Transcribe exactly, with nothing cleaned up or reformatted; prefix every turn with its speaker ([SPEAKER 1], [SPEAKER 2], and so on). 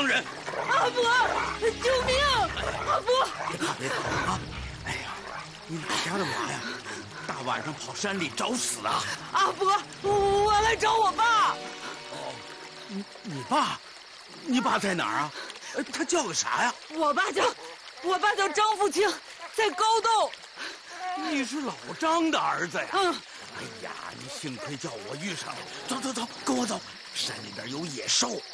[SPEAKER 1] 伤人。
[SPEAKER 2] 阿伯，救命！阿伯，
[SPEAKER 1] 别怕别怕啊！哎呀，你哪家的娃呀？大晚上跑山里找死啊！
[SPEAKER 2] 阿伯，我来找我爸。
[SPEAKER 1] 哦，你你爸，你爸在哪儿啊？他叫个啥呀？
[SPEAKER 2] 我爸叫，我爸叫张富清，在高洞。
[SPEAKER 1] 你是老张的儿子呀？
[SPEAKER 2] 嗯。
[SPEAKER 1] 哎呀，你幸亏叫我遇上了。走走走，跟我走，山里边有野兽。